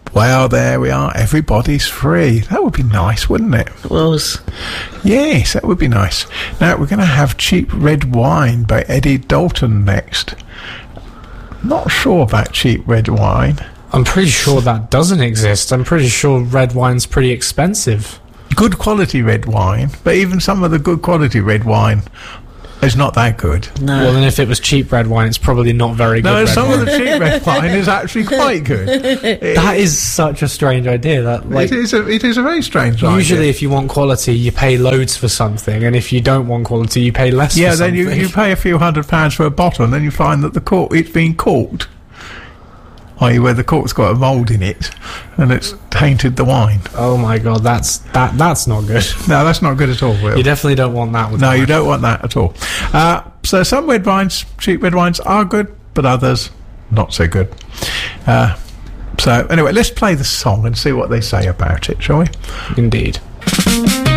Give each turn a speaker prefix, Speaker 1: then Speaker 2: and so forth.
Speaker 1: Well, there we are. Everybody's free. That would be nice, wouldn't it?
Speaker 2: It was.
Speaker 1: Yes, that would be nice. Now, we're going to have Cheap Red Wine by Eddie Dalton next. Not sure about Cheap Red Wine.
Speaker 3: I'm pretty sure that doesn't exist. I'm pretty sure red wine's pretty expensive.
Speaker 1: Good quality red wine, but even some of the good quality red wine is not that good.
Speaker 2: No.
Speaker 3: Well, then if it was cheap red wine, it's probably not very good.
Speaker 1: No,
Speaker 3: red
Speaker 1: some
Speaker 3: wine.
Speaker 1: of the cheap red wine is actually quite good.
Speaker 3: That is such a strange idea. That like
Speaker 1: it is a very strange idea.
Speaker 3: usually, if you want quality, you pay loads for something, and if you don't want quality, you pay less.
Speaker 1: Yeah,
Speaker 3: for
Speaker 1: then
Speaker 3: something.
Speaker 1: you pay a few £100 for a bottle, and then you find that it's been corked. I.e., where the cork's got a mould in it, and it's tainted the wine.
Speaker 3: Oh my god, that's not good.
Speaker 1: No, that's not good at all, Will.
Speaker 3: You definitely don't want that with
Speaker 1: No,
Speaker 3: wine.
Speaker 1: you don't want that at all. So some red wines, cheap red wines, are good, but others not so good. So anyway, let's play the song and see what they say about it, shall we?
Speaker 3: Indeed.